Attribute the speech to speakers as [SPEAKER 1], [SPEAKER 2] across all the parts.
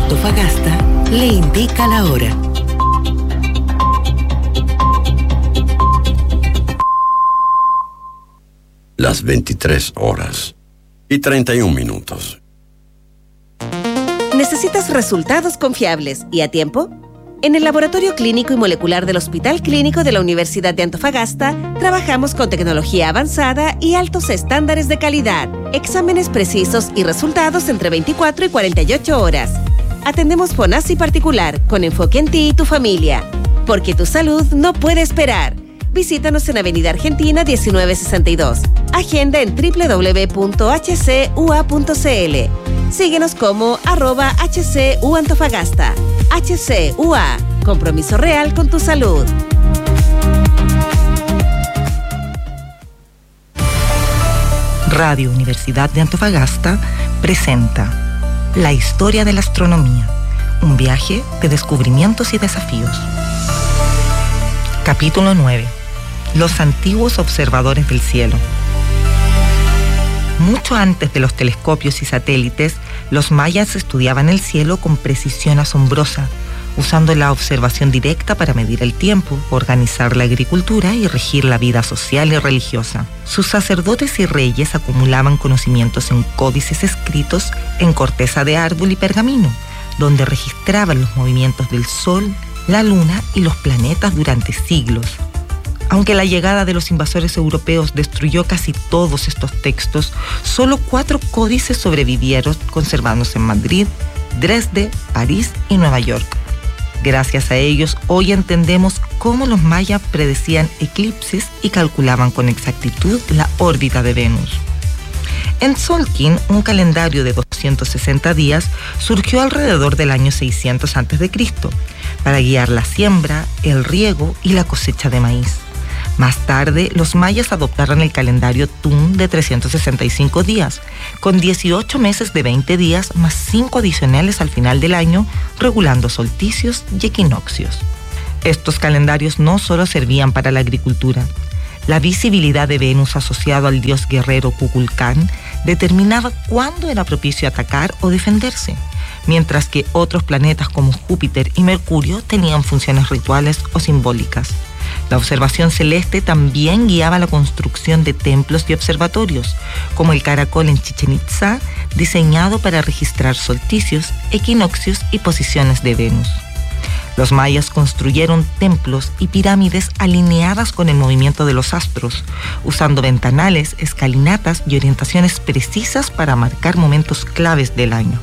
[SPEAKER 1] Antofagasta le indica la hora.
[SPEAKER 2] Las 23:31.
[SPEAKER 3] ¿Necesitas resultados confiables y a tiempo? En el Laboratorio Clínico y Molecular del Hospital Clínico de la Universidad de Antofagasta trabajamos con tecnología avanzada y altos estándares de calidad. Exámenes precisos y resultados entre 24 y 48 horas. Atendemos FONASI particular con enfoque en ti y tu familia. Porque tu salud no puede esperar. Visítanos en Avenida Argentina 1962. Agenda en www.hcua.cl. Síguenos como @HCUAntofagasta. HCUA. Compromiso real con tu salud.
[SPEAKER 4] Radio Universidad de Antofagasta presenta La historia de la astronomía, un viaje de descubrimientos y desafíos. Capítulo 9. Los antiguos observadores del cielo. Mucho antes de los telescopios y satélites, los mayas estudiaban el cielo con precisión asombrosa, usando la observación directa para medir el tiempo, organizar la agricultura y regir la vida social y religiosa. Sus sacerdotes y reyes acumulaban conocimientos en códices escritos en corteza de árbol y pergamino, donde registraban los movimientos del sol, la luna y los planetas durante siglos. Aunque la llegada de los invasores europeos destruyó casi todos estos textos, solo 4 códices sobrevivieron, conservándose en Madrid, Dresde, París y Nueva York. Gracias a ellos, hoy entendemos cómo los mayas predecían eclipses y calculaban con exactitud la órbita de Venus. En Tzolk'in, un calendario de 260 días, surgió alrededor del año 600 a.C., para guiar la siembra, el riego y la cosecha de maíz. Más tarde, los mayas adoptaron el calendario Tun de 365 días, con 18 meses de 20 días más 5 adicionales al final del año, regulando solsticios y equinoccios. Estos calendarios no solo servían para la agricultura. La visibilidad de Venus asociado al dios guerrero Kukulcán determinaba cuándo era propicio atacar o defenderse, mientras que otros planetas como Júpiter y Mercurio tenían funciones rituales o simbólicas. La observación celeste también guiaba la construcción de templos y observatorios, como el Caracol en Chichén Itzá, diseñado para registrar solsticios, equinoccios y posiciones de Venus. Los mayas construyeron templos y pirámides alineadas con el movimiento de los astros, usando ventanales, escalinatas y orientaciones precisas para marcar momentos claves del año.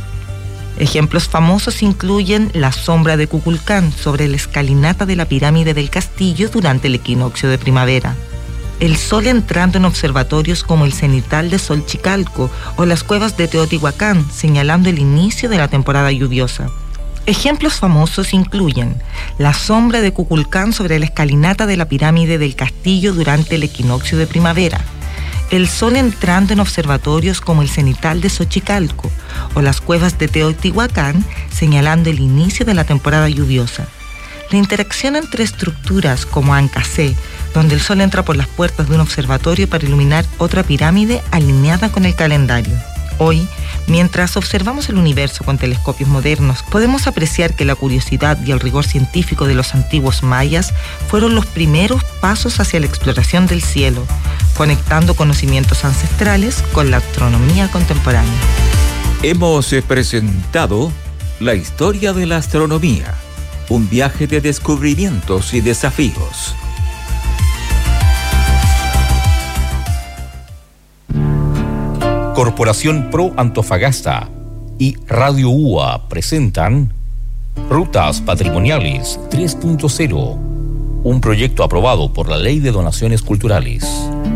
[SPEAKER 4] Ejemplos famosos incluyen la sombra de Kukulcán sobre la escalinata de la pirámide del castillo durante el equinoccio de primavera, el sol entrando en observatorios como el cenital de Xochicalco o las cuevas de Teotihuacán, señalando el inicio de la temporada lluviosa. Ejemplos famosos incluyen la sombra de Kukulcán sobre la escalinata de la pirámide del castillo durante el equinoccio de primavera, el sol entrando en observatorios como el cenital de Xochicalco o las cuevas de Teotihuacán, señalando el inicio de la temporada lluviosa. La interacción entre estructuras como Ancasé, donde el sol entra por las puertas de un observatorio para iluminar otra pirámide alineada con el calendario. Hoy, mientras observamos el universo con telescopios modernos, podemos apreciar que la curiosidad y el rigor científico de los antiguos mayas fueron los primeros pasos hacia la exploración del cielo, conectando conocimientos ancestrales con la astronomía contemporánea.
[SPEAKER 5] Hemos presentado La historia de la astronomía, un viaje de descubrimientos y desafíos.
[SPEAKER 6] Corporación Pro Antofagasta y Radio UA presentan Rutas Patrimoniales 3.0, un proyecto aprobado por la Ley de Donaciones Culturales.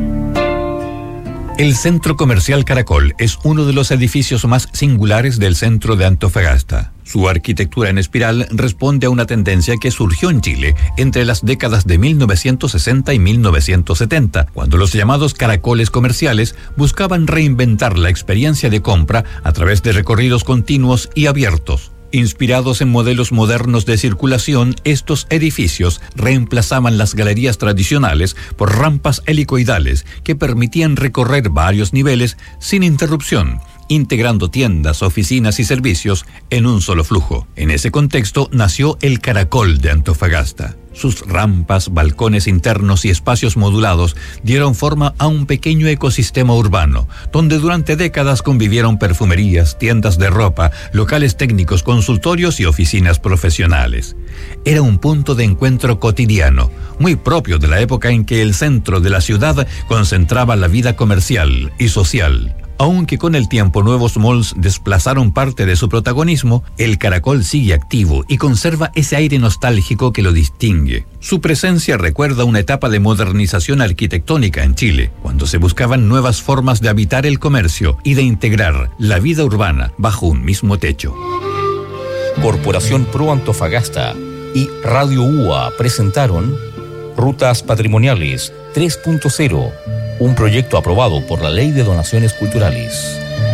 [SPEAKER 7] El Centro Comercial Caracol es uno de los edificios más singulares del centro de Antofagasta. Su arquitectura en espiral responde a una tendencia que surgió en Chile entre las décadas de 1960 y 1970, cuando los llamados caracoles comerciales buscaban reinventar la experiencia de compra a través de recorridos continuos y abiertos. Inspirados en modelos modernos de circulación, estos edificios reemplazaban las galerías tradicionales por rampas helicoidales que permitían recorrer varios niveles sin interrupción integrando tiendas, oficinas y servicios en un solo flujo. En ese contexto nació el Caracol de Antofagasta. Sus rampas, balcones internos y espacios modulados dieron forma a un pequeño ecosistema urbano, donde durante décadas convivieron perfumerías, tiendas de ropa, locales técnicos, consultorios y oficinas profesionales. Era un punto de encuentro cotidiano, muy propio de la época en que el centro de la ciudad concentraba la vida comercial y social. Aunque con el tiempo nuevos malls desplazaron parte de su protagonismo, el Caracol sigue activo y conserva ese aire nostálgico que lo distingue. Su presencia recuerda una etapa de modernización arquitectónica en Chile, cuando se buscaban nuevas formas de habitar el comercio y de integrar la vida urbana bajo un mismo techo.
[SPEAKER 6] Corporación Pro Antofagasta y Radio UA presentaron Rutas Patrimoniales 3.0, un proyecto aprobado por la Ley de Donaciones Culturales.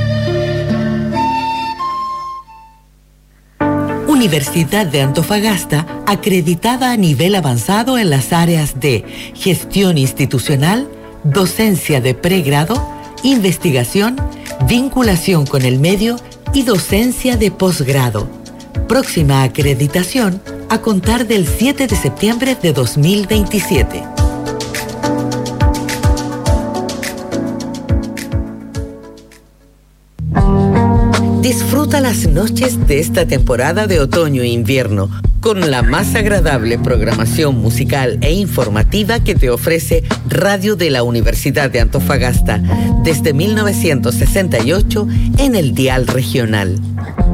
[SPEAKER 1] Universidad de Antofagasta, acreditada a nivel avanzado en las áreas de gestión institucional, docencia de pregrado, investigación, vinculación con el medio y docencia de posgrado. Próxima acreditación a contar del 7 de septiembre de 2027. Disfruta las noches de esta temporada de otoño e invierno con la más agradable programación musical e informativa que te ofrece Radio de la Universidad de Antofagasta desde 1968 en el dial regional.